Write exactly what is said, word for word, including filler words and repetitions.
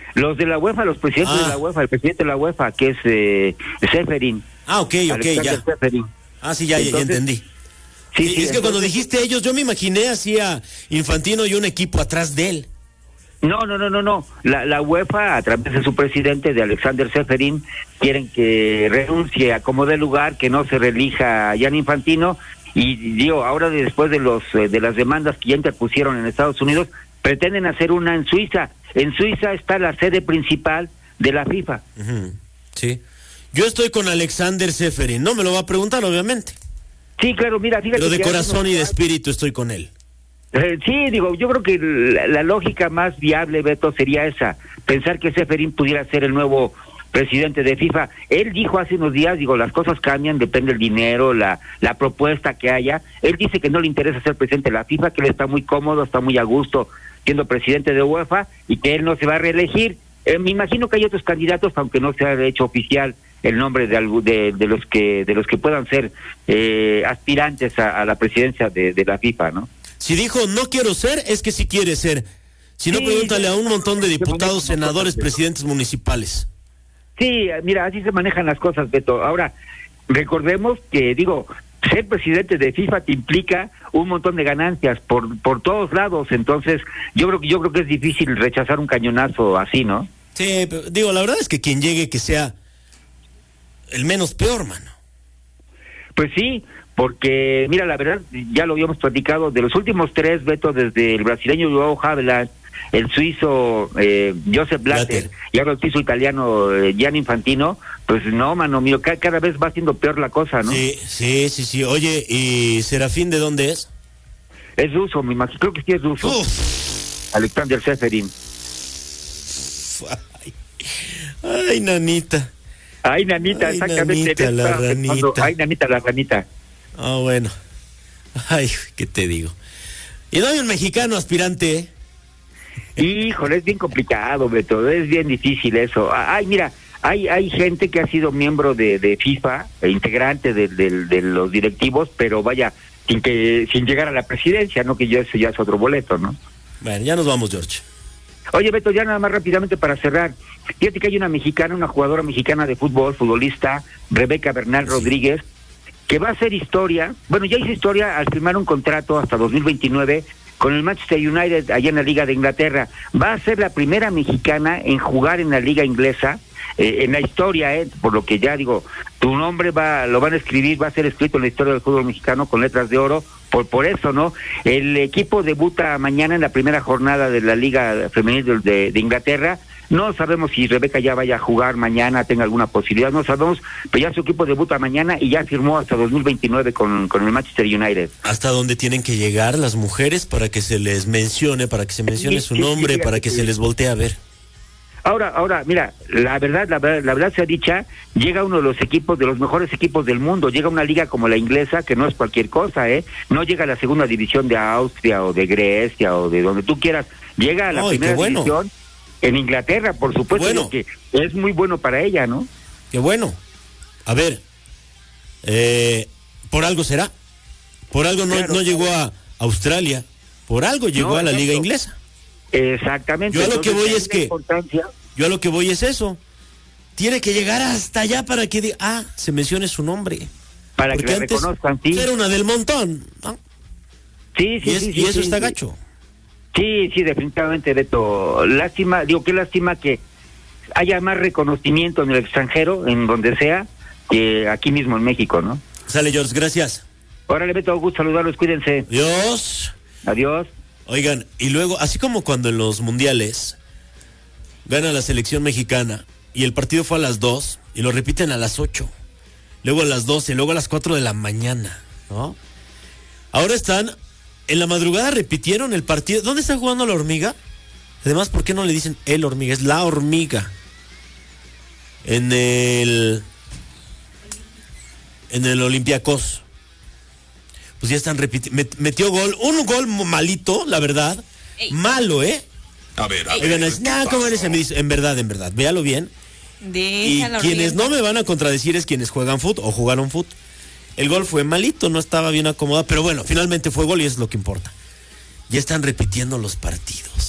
Los de la UEFA, los presidentes ah. de la UEFA, el presidente de la UEFA, que es eh, Ceferin. Ah, ok, ok, Alexander ya. Ceferin. Ah, sí, ya, Entonces, ya entendí. Sí, sí, es entonces, que cuando dijiste ellos, yo me imaginé así a Infantino y un equipo atrás de él. No, no, no, no, no. La, la UEFA, a través de su presidente, de Alexander Ceferin, quieren que renuncie a como de lugar, que no se reelija a Gianni Infantino. Y digo, ahora después de los de las demandas que ya interpusieron en Estados Unidos, pretenden hacer una en Suiza. En Suiza está la sede principal de la FIFA. Uh-huh. Sí. Yo estoy con Alexander Ceferin. No me lo va a preguntar, obviamente. Sí, claro, mira, fíjate. Pero de corazón y de espíritu estoy con él. Eh, sí, digo, yo creo que la, la lógica más viable, Beto, sería esa, pensar que Ceferin pudiera ser el nuevo presidente de FIFA. Él dijo hace unos días, digo, las cosas cambian, depende del dinero, la la propuesta que haya. Él dice que no le interesa ser presidente de la FIFA, que él está muy cómodo, está muy a gusto siendo presidente de UEFA y que él no se va a reelegir. Eh, me imagino que hay otros candidatos, aunque no se ha hecho oficial el nombre de algo, de, de los que de los que puedan ser eh, aspirantes a, a la presidencia de, de la FIFA, ¿no? Si dijo no quiero ser, es que sí quiere ser. Si no, sí, pregúntale a un montón de diputados, senadores, presidentes municipales. Sí, mira, así se manejan las cosas, Beto. Ahora, recordemos que, digo, ser presidente de FIFA te implica un montón de ganancias por por todos lados, entonces yo creo que yo creo que es difícil rechazar un cañonazo así, ¿no? Sí, pero, digo, la verdad es que quien llegue que sea el menos peor, mano. Pues sí, porque, mira, la verdad, ya lo habíamos platicado, de los últimos tres, Beto, desde el brasileño Joao Havelange, el suizo eh, Joseph Blatter y ahora el suizo italiano eh, Gianni Infantino, pues no, mano mío, cada, cada vez va siendo peor la cosa, ¿no? Sí, sí, sí, sí. Oye, ¿y Serafín de dónde es? Es ruso, me imagino, creo que sí es ruso. Uf. Alexander Ceferin. Ay, ay, nanita. Ay, nanita, ay, exactamente. Nanita, la ranita. Ay, nanita, la ranita. Ah, oh, bueno. Ay, ¿qué te digo? Y no hay un mexicano aspirante, ¿eh? Híjole, es bien complicado, Beto, es bien difícil eso. Ay, mira, hay hay gente que ha sido miembro de, de FIFA, e integrante de, de, de los directivos, pero vaya, sin que sin llegar a la presidencia, ¿no? Que ya eso ya es otro boleto, ¿no? Bueno, ya nos vamos, George. Oye, Beto, ya nada más rápidamente para cerrar. Fíjate que hay una mexicana, una jugadora mexicana de fútbol, futbolista, Rebeca Bernal sí. Rodríguez, que va a hacer historia, bueno, ya hizo historia al firmar un contrato hasta dos mil veintinueve con el Manchester United allá en la Liga de Inglaterra. Va a ser la primera mexicana en jugar en la Liga Inglesa, eh, en la historia, eh, por lo que ya digo, tu nombre va, lo van a escribir, va a ser escrito en la historia del fútbol mexicano con letras de oro, por por eso, ¿no? El equipo debuta mañana en la primera jornada de la Liga Femenil de, de Inglaterra. No sabemos si Rebeca ya vaya a jugar mañana, tenga alguna posibilidad, no sabemos, pero ya su equipo debuta mañana y ya firmó hasta dos mil veintinueve con, con el Manchester United. ¿Hasta dónde tienen que llegar las mujeres para que se les mencione, para que se mencione su nombre, sí, sí, para que sí. se les voltee a ver? Ahora, ahora, mira, la verdad, la verdad, la verdad sea dicha, llega uno de los equipos, de los mejores equipos del mundo, llega una liga como la inglesa, que no es cualquier cosa, ¿eh? No llega a la segunda división de Austria o de Grecia o de donde tú quieras, llega a la Ay, primera bueno. división en Inglaterra, por supuesto, bueno. que es muy bueno para ella, ¿no? Qué bueno. A ver, eh, por algo será, por algo no, claro, no llegó a Australia, por algo llegó no, a la liga inglesa. Exactamente. Yo a lo que voy es que yo a lo que voy es eso. Tiene que llegar hasta allá para que diga, ah, se mencione su nombre. Para Porque que la reconozcan, sí. Era una del montón, ¿no? Sí, sí, y es, sí. Y eso sí, está sí. gacho. Sí, sí, definitivamente, Beto. Lástima, digo, qué lástima que haya más reconocimiento en el extranjero, en donde sea, que aquí mismo en México, ¿no? Sale, George, gracias. Órale, Beto, gusto saludarlos, cuídense. Adiós. Adiós. Oigan, y luego, así como cuando en los mundiales gana la selección mexicana y el partido fue a las dos y lo repiten a las ocho, luego a las doce, luego a las cuatro de la mañana, ¿no? Ahora están, en la madrugada repitieron el partido. ¿Dónde está jugando la Hormiga? Además, ¿por qué no le dicen el Hormiga? Es la Hormiga. En el... En el Olympiacos. Pues ya están repitiendo. Metió gol, un gol malito, la verdad. Ey. Malo, ¿eh? A ver, a ver. Oigan, es, nah, ¿cómo eres? Me dice, en verdad, en verdad, véalo bien. Déjalo y quienes bien. no me van a contradecir es quienes juegan fútbol o jugaron fútbol. El gol fue malito, no estaba bien acomodado, pero bueno, finalmente fue gol y es lo que importa. Ya están repitiendo los partidos.